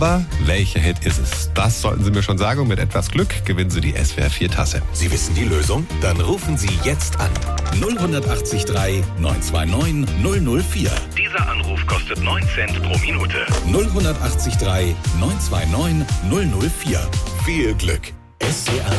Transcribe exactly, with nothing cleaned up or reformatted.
Aber welcher Hit ist es? Das sollten Sie mir schon sagen und mit etwas Glück gewinnen Sie die S W R vier Tasse. Sie wissen die Lösung? Dann rufen Sie jetzt an. null acht drei neun zwei neun null null vier. Dieser Anruf kostet neun Cent pro Minute. null acht drei neun zwei neun null null vier. Viel Glück. S W R